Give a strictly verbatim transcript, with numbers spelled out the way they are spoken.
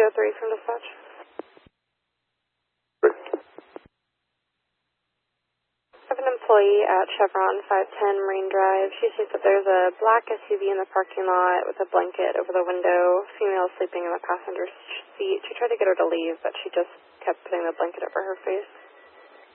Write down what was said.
oh three from dispatch. I have an employee at Chevron five ten Marine Drive. She sees that there's a black S U V in the parking lot with a blanket over the window. Female sleeping in the passenger seat. She tried to get her to leave, but she just kept putting the blanket over her face.